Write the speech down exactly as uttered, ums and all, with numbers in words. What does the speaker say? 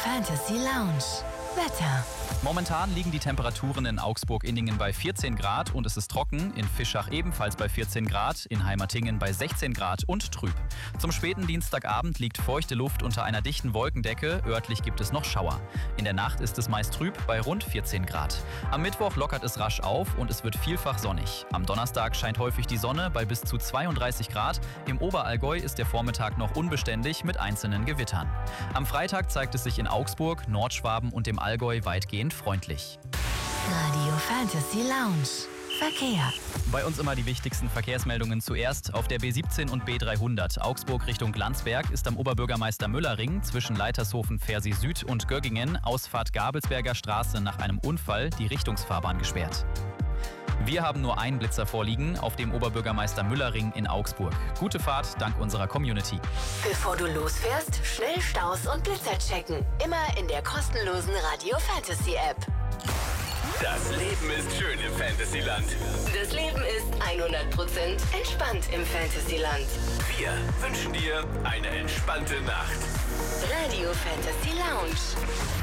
Fantasy Lounge. Wetter. Momentan liegen die Temperaturen in Augsburg-Inningen bei vierzehn Grad und es ist trocken, in Fischach ebenfalls bei vierzehn Grad, in Heimatingen bei sechzehn Grad und trüb. Zum späten Dienstagabend liegt feuchte Luft unter einer dichten Wolkendecke, örtlich gibt es noch Schauer. In der Nacht ist es meist trüb bei rund vierzehn Grad. Am Mittwoch lockert es rasch auf und es wird vielfach sonnig. Am Donnerstag scheint häufig die Sonne bei bis zu zweiunddreißig Grad. Im Oberallgäu ist der Vormittag noch unbeständig mit einzelnen Gewittern. Am Freitag zeigt es sich in Augsburg, Nordschwaben und dem Allgäu weitgehend freundlich. Radio Fantasy Lounge. Verkehr. Bei uns immer die wichtigsten Verkehrsmeldungen zuerst. Auf der B siebzehn und B dreihundert Augsburg Richtung Glanzberg ist am Oberbürgermeister-Müller-Ring zwischen Leitershofen-Fersi Süd und Göggingen Ausfahrt Gabelsberger Straße nach einem Unfall die Richtungsfahrbahn gesperrt. Wir haben nur einen Blitzer vorliegen auf dem Oberbürgermeister-Müller-Ring in Augsburg. Gute Fahrt dank unserer Community. Bevor du losfährst, schnell Staus und Blitzer checken. Immer in der kostenlosen Radio Fantasy App. Das Leben ist schön im Fantasyland. Das Leben ist hundert Prozent entspannt im Fantasyland. Wir wünschen dir eine entspannte Nacht. Radio Fantasy Lounge.